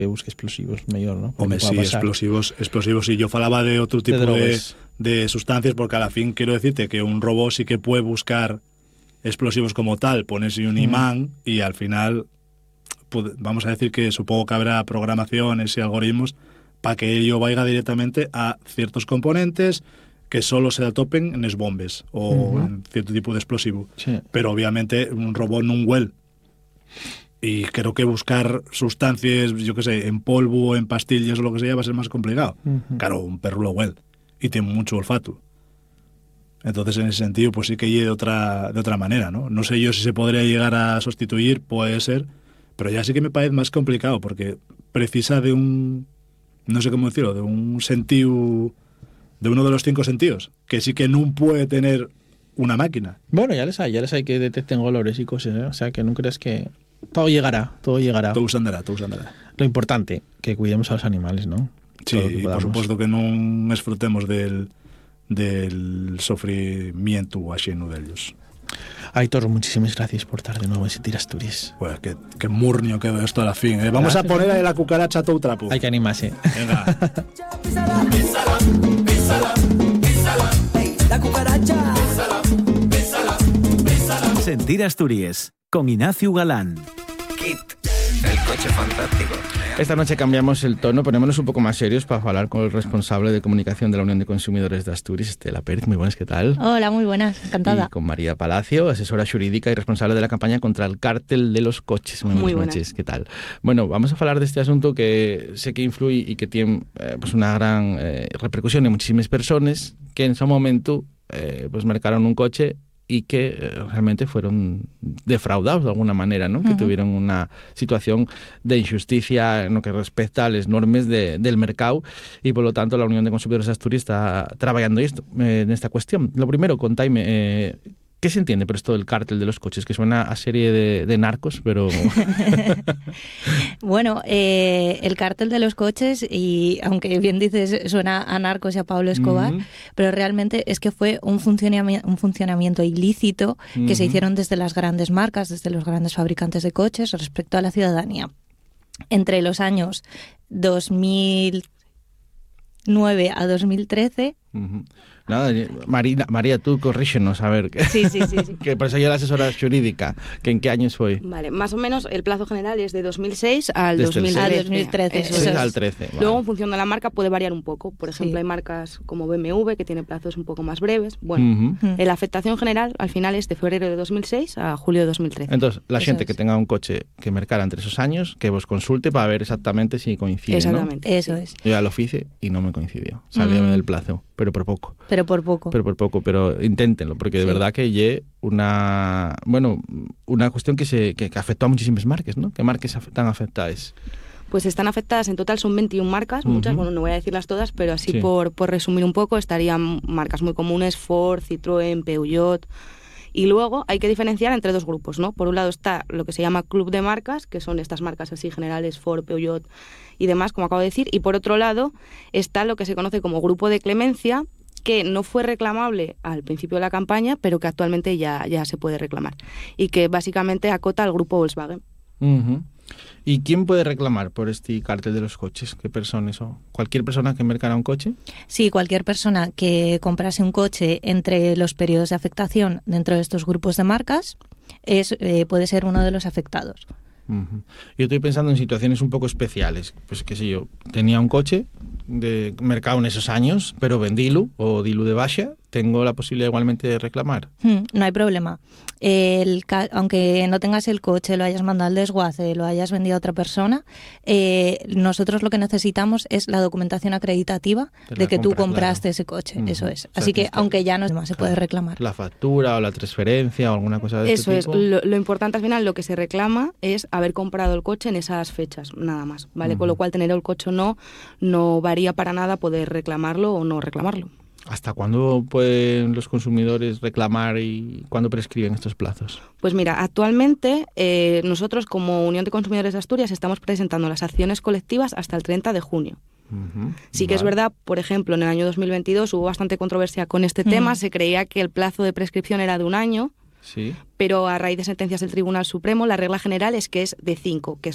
que busque explosivos mellor, ¿no? Home, sí, explosivos. Y yo falaba de otro tipo de sustancias, porque a la fin quiero decirte que un robot sí que puede buscar explosivos como tal, pones un imán y al final vamos a decir que supongo que habrá programaciones y algoritmos para que ello vaya directamente a ciertos componentes que solo se topen en las bombes o en cierto tipo de explosivo. Sí. Pero obviamente un robot no huele. Y creo que buscar sustancias, yo qué sé, en polvo o en pastillas o lo que sea, va a ser más complicado. Claro, un perro lo huele y tiene mucho olfato. Entonces, en ese sentido, pues sí que llegue de otra manera, ¿no? No sé yo si se podría llegar a sustituir, puede ser, pero ya sí que me parece más complicado, porque precisa de un, no sé cómo decirlo, de un sentido, de uno de los 5 sentidos, que sí que no puede tener una máquina. Bueno, ya les hay que detecten olores y cosas, ¿eh? O sea, que no creas que... Todo llegará. Todo andará. Lo importante, que cuidemos a los animales, ¿no? Sí, y por supuesto que no disfrutemos del sufrimiento ajeno de ellos. Aitor, muchísimas gracias por estar de nuevo en Sentir Asturias. Pues que murnio quedó esto a la fin. Vamos a poner ahí la cucaracha a todo trapo. Hay que animarse. Venga. La cucaracha. Sentir Asturias con Ignacio Galán. Kit, el coche fantástico. Esta noche cambiamos el tono, ponémonos un poco más serios para hablar con el responsable de comunicación de la Unión de Consumidores de Asturias, Estela Pérez. Muy buenas, ¿qué tal? Hola, muy buenas, encantada. Y con María Palacio, asesora jurídica y responsable de la campaña contra el cártel de los coches. Muy buenas noches, ¿qué tal? Bueno, vamos a hablar de este asunto que sé que influye y que tiene pues una gran repercusión en muchísimas personas que en su momento pues mercaron un coche y que realmente fueron defraudados de alguna manera, ¿no? Que tuvieron una situación de injusticia en lo que respecta a las normas del mercado y, por lo tanto, la Unión de Consumidores de Asturias está trabajando en esta cuestión. Lo primero, contáis-me, ¿qué se entiende por esto del cártel de los coches? Que suena a serie de narcos, pero... Bueno, el cártel de los coches, y aunque bien dices, suena a narcos y a Pablo Escobar, pero realmente es que fue un funcionamiento ilícito que se hicieron desde las grandes marcas, desde los grandes fabricantes de coches respecto a la ciudadanía. Entre los años 2009 a 2013... Nada, María, tú corrígenos, a ver. Sí. Que por eso yo la asesora jurídica, que ¿en qué años fue? Vale, más o menos el plazo general es de 2006 al Desde 2013. Eso es. Al 13. Vale. Luego, en función de la marca, puede variar un poco. Por ejemplo, hay marcas como BMW que tiene plazos un poco más breves. Bueno, la afectación general al final es de febrero de 2006 a julio de 2013. Entonces, la gente que tenga un coche que mercara entre esos años, que vos consulte para ver exactamente si coincide, exactamente, ¿no? Eso es. Yo ya lo hice y no me coincidió. Salió del plazo, pero por poco. Pero inténtenlo, porque de verdad que lle una cuestión que afectó a muchísimas marcas, ¿no? ¿Qué marcas están afectadas? Pues están afectadas, en total son 21 marcas, muchas, bueno, no voy a decirlas todas, pero así por resumir un poco, estarían marcas muy comunes, Ford, Citroën, Peugeot. Y luego hay que diferenciar entre dos grupos, ¿no? Por un lado está lo que se llama club de marcas, que son estas marcas así generales, Ford, Peugeot y demás, como acabo de decir. Y por otro lado está lo que se conoce como grupo de clemencia, que no fue reclamable al principio de la campaña, pero que actualmente ya se puede reclamar. Y que básicamente acota al grupo Volkswagen. ¿Y quién puede reclamar por este cártel de los coches? ¿Qué personas? ¿O cualquier persona que mercara un coche? Sí, cualquier persona que comprase un coche entre los periodos de afectación dentro de estos grupos de marcas puede ser uno de los afectados. Yo estoy pensando en situaciones un poco especiales. Pues qué sé yo, tenía un coche de mercado en esos años, pero vendílo o dilo de baja, tengo la posibilidad igualmente de reclamar. No hay problema. Aunque no tengas el coche, lo hayas mandado al desguace, lo hayas vendido a otra persona, nosotros lo que necesitamos es la documentación acreditativa de que tú compraste ese coche. Eso es. O sea, así que aunque ya no se puede reclamar. La factura o la transferencia o alguna cosa de eso este tipo. Eso es. Lo importante al final, lo que se reclama es haber comprado el coche en esas fechas, nada más, ¿vale? Con lo cual tener el coche o no varía para nada poder reclamarlo o no reclamarlo. ¿Hasta cuándo pueden los consumidores reclamar y cuándo prescriben estos plazos? Pues mira, actualmente nosotros como Unión de Consumidores de Asturias estamos presentando las acciones colectivas hasta el 30 de junio. Sí que es verdad, por ejemplo, en el año 2022 hubo bastante controversia con este tema, se creía que el plazo de prescripción era de 1 año, sí, pero a raíz de sentencias del Tribunal Supremo la regla general es que es de 5, que es